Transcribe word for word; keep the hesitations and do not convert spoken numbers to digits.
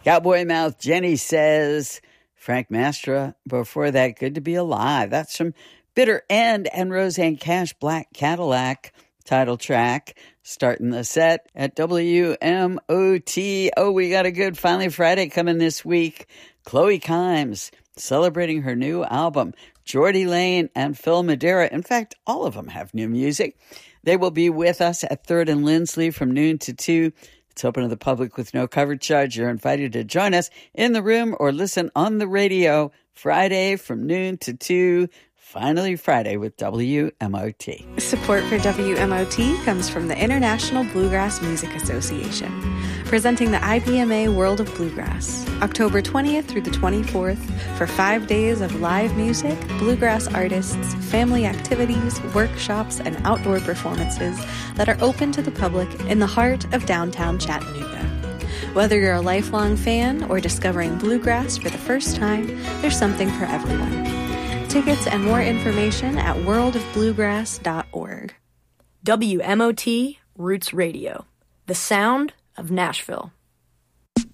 Cowboy Mouth Jenny says, Frank Mastra, before that, Good to Be Alive. That's from Bitter End and Roseanne Cash, Black Cadillac, title track. Starting the set at W M O T. Oh, we got a good Finally Friday coming this week. Chloe Kimes celebrating her new album. Jordy Lane and Phil Madeira. In fact, all of them have new music. They will be with us at third and Lindsley from noon to two. It's open to the public with no cover charge. You're invited to join us in the room or listen on the radio Friday from noon to two. Finally Friday with W M O T. Support for W M O T comes from the International Bluegrass Music Association, presenting the I B M A World of Bluegrass, October twentieth through the twenty-fourth, for five days of live music, bluegrass artists, family activities, workshops, and outdoor performances that are open to the public in the heart of downtown Chattanooga. Whether you're a lifelong fan or discovering bluegrass for the first time, there's something for everyone. Tickets and more information at world of bluegrass dot org. W M O T Roots Radio, the sound of Nashville.